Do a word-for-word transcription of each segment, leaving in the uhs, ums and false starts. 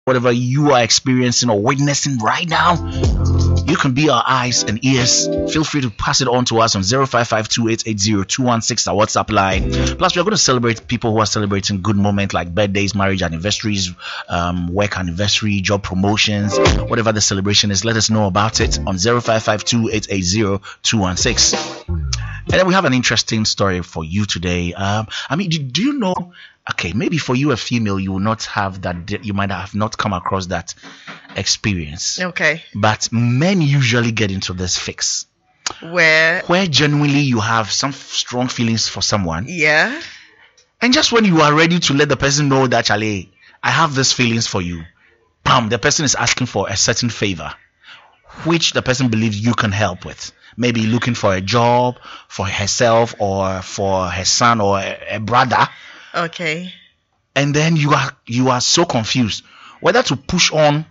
whatever you are experiencing or witnessing right now, you can be our eyes and ears. Feel free to pass it on to us on zero five five two eight eight zero two one six, our WhatsApp line. Plus, we're going to celebrate people who are celebrating good moments like birthdays, marriage anniversaries, um, work anniversary, job promotions, whatever the celebration is. Let us know about it on zero five five two eight eight zero two one six. And then we have an interesting story for you today. Um, I mean, do, do you know? Okay, maybe for you, a female, you will not have that. You might have not come across that experience. Okay. But men usually get into this fix Where? where genuinely you have some strong feelings for someone, Yeah. and just when you are ready to let the person know that, Charlie, I have these feelings for you, bam, the person is asking for a certain favor, which the person believes you can help with. Maybe looking for a job for herself or for her son or a, a brother. Okay. And then you are you are so confused whether to push on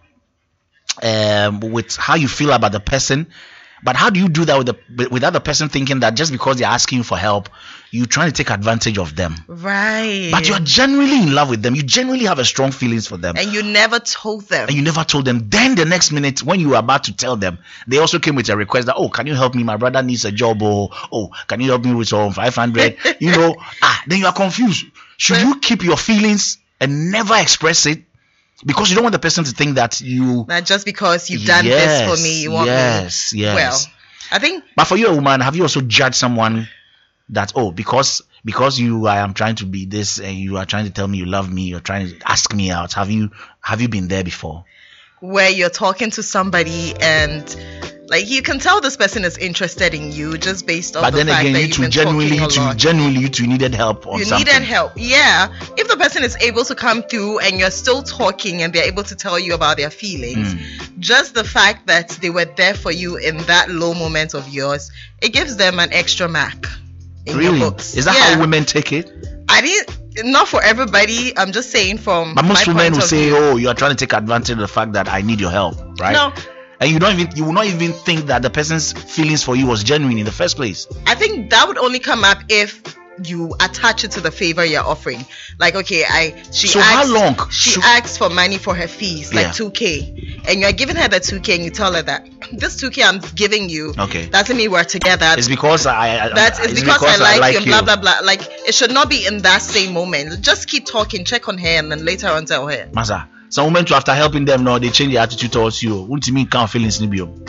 um, with how you feel about the person. But how do you do that with the without the person thinking that just because they're asking you for help, you're trying to take advantage of them? Right. But you're genuinely in love with them. You genuinely have a strong feelings for them. And you never told them. And you never told them. Then the next minute, when you were about to tell them, they also came with a request that, oh, can you help me? My brother needs a job. Or, oh, can you help me with some five hundred? You know, ah, then you are confused. Should you keep your feelings and never express it? Because you don't want the person to think that you... Not just because you've done yes, this for me, you want yes, me. Yes, yes. Well, I think... But for you, a woman, have you also judged someone that, oh, because because you I am trying to be this and you are trying to tell me you love me, you're trying to ask me out. Have you have you been there before? Where you're talking to somebody and like you can tell this person is interested in you just based on but the then fact again, that you you've two been genuinely, talking you a two lot. genuinely, you two needed help on You something. needed help, yeah. If the person is able to come through and you're still talking and they're able to tell you about their feelings, Mm. just the fact that they were there for you in that low moment of yours, it gives them an extra mark in Really? your books. Is that Yeah. how women take it? I didn't. Not for everybody. I'm just saying from. But most my women point will of say, view. "Oh, you are trying to take advantage of the fact that I need your help," right? No, And you don't even you will not even think that the person's feelings for you was genuine in the first place. I think that would only come up if you attach it to the favor you're offering. Like, okay, I she So asks, how long she should- asks for money for her fees, like Yeah. two K, and you're giving her the two K, and you tell her that this two K I'm giving you Okay. doesn't mean we're together. It's because I, I That's it's it's because, I like, you and you. blah blah blah. Like it should not be in that same moment. Just keep talking, check on her, and then later on tell her. Masa, some women too, after helping them now, they change their attitude towards you. Wouldn't you mean can't feelings in you?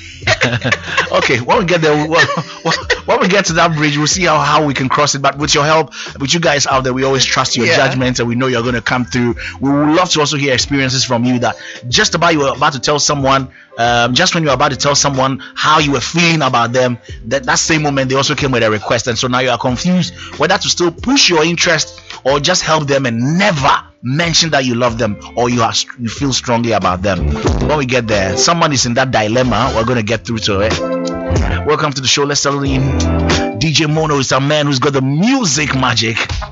Okay, when we get there, we'll, when we get to that bridge, we'll see how, how we can cross it. But with your help, with you guys out there, we always trust your Yeah. judgment, and we know you're going to come through. We would love to also hear experiences from you that just about you were about to tell someone, um, just when you were about to tell someone how you were feeling about them, that that same moment they also came with a request, and so now you are confused whether to still push your interest or just help them and never mention that you love them or you are you feel strongly about them. When we get there, someone is in that dilemma. We're going to get through to it. Welcome to the show. Let's settle in. D J Mono is a man who's got the music magic.